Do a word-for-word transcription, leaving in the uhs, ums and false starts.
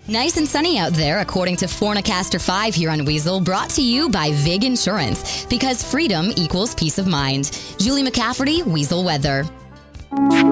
Nice and sunny out there, according to Forecaster five here on Weasel, brought to you by Vig Insurance, because freedom equals peace of mind. Julie McCafferty, Weasel Weather.